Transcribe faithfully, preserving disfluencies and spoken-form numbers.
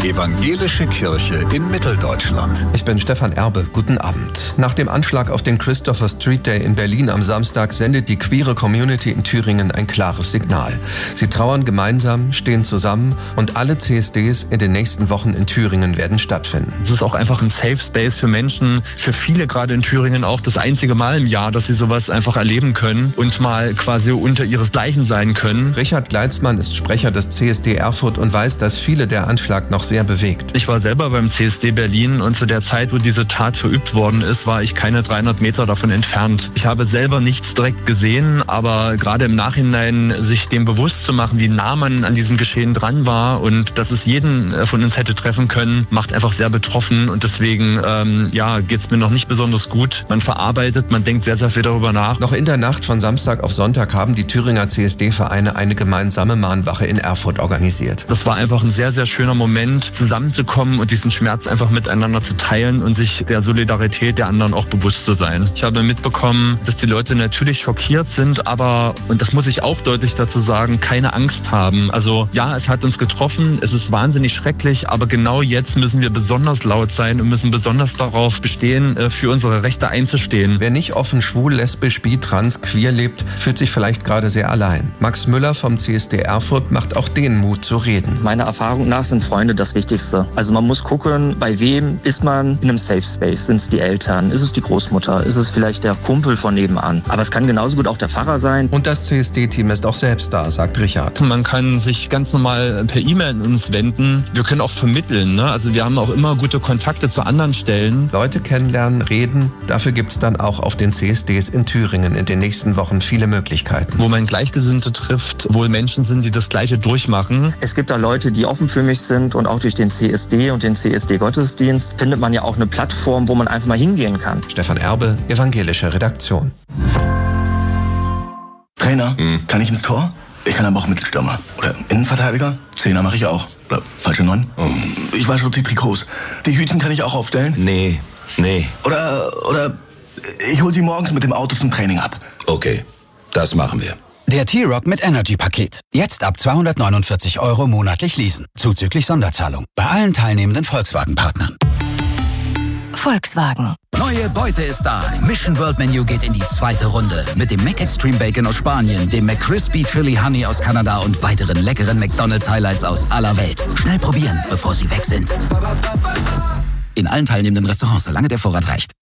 Evangelische Kirche in Mitteldeutschland. Ich bin Stefan Erbe. Guten Abend. Nach dem Anschlag auf den Christopher Street Day in Berlin am Samstag sendet die queere Community in Thüringen ein klares Signal. Sie trauern gemeinsam, stehen zusammen und alle C S Ds in den nächsten Wochen in Thüringen werden stattfinden. Es ist auch einfach ein Safe Space für Menschen, für viele gerade in Thüringen auch das einzige Mal im Jahr, dass sie sowas einfach erleben können und mal quasi unter ihresgleichen sein können. Richard Gleitzmann ist Sprecher des C S D Erfurt und weiß, dass viele der Anschlag noch sehr bewegt. Ich war selber beim C S D Berlin und zu der Zeit, wo diese Tat verübt worden ist, war ich keine dreihundert Meter davon entfernt. Ich habe selber nichts direkt gesehen, aber gerade im Nachhinein sich dem bewusst zu machen, wie nah man an diesem Geschehen dran war und dass es jeden von uns hätte treffen können, macht einfach sehr betroffen und deswegen ähm, ja, geht es mir noch nicht besonders gut. Man verarbeitet, man denkt sehr, sehr viel darüber nach. Noch in der Nacht von Samstag auf Sonntag haben die Thüringer C S D-Vereine eine gemeinsame Mahnwache in Erfurt organisiert. Das war einfach ein sehr, sehr schöner Moment, zusammenzukommen und diesen Schmerz einfach miteinander zu teilen und sich der Solidarität der anderen auch bewusst zu sein. Ich habe mitbekommen, dass die Leute natürlich schockiert sind, aber, und das muss ich auch deutlich dazu sagen, keine Angst haben. Also ja, es hat uns getroffen, es ist wahnsinnig schrecklich, aber genau jetzt müssen wir besonders laut sein und müssen besonders darauf bestehen, für unsere Rechte einzustehen. Wer nicht offen schwul, lesbisch, bi, trans, queer lebt, fühlt sich vielleicht gerade sehr allein. Max Müller vom C S D Erfurt macht auch den Mut zu reden. Meiner Erfahrung nach sind Freunde das Wichtigste. Also man muss gucken, bei wem ist man in einem Safe Space? Sind es die Eltern? Ist es die Großmutter? Ist es vielleicht der Kumpel von nebenan? Aber es kann genauso gut auch der Pfarrer sein. Und das C S D-Team ist auch selbst da, sagt Richard. Man kann sich ganz normal per E-Mail an uns wenden. Wir können auch vermitteln. Ne? Also wir haben auch immer gute Kontakte zu anderen Stellen. Leute kennenlernen, reden. Dafür gibt es dann auch auf den C S Ds in Thüringen in den nächsten Wochen viele Möglichkeiten. Wo man Gleichgesinnte trifft, wo Menschen sind, die das Gleiche durchmachen. Es gibt da Leute, die offen für mich sind und auch durch den C S D und den C S D-Gottesdienst findet man ja auch eine Plattform, wo man einfach mal hingehen kann. Stefan Erbe, evangelische Redaktion. Trainer, hm. kann ich ins Tor? Ich kann aber auch Mittelstürmer. Oder Innenverteidiger? Zehner mache ich auch. Oder falsche Neun? Oh. Ich wasche die Trikots. Die Hütchen kann ich auch aufstellen? Nee, nee. Oder, oder ich hol sie morgens mit dem Auto zum Training ab. Okay, das machen wir. Der T-Rock mit Energy-Paket. Jetzt ab zweihundertneunundvierzig Euro monatlich leasen. Zuzüglich Sonderzahlung. Bei allen teilnehmenden Volkswagen-Partnern. Volkswagen. Neue Beute ist da. Mission World Menu geht in die zweite Runde. Mit dem Mac Extreme Bacon aus Spanien, dem McCrispy Chili Honey aus Kanada und weiteren leckeren McDonald's Highlights aus aller Welt. Schnell probieren, bevor sie weg sind. In allen teilnehmenden Restaurants, solange der Vorrat reicht.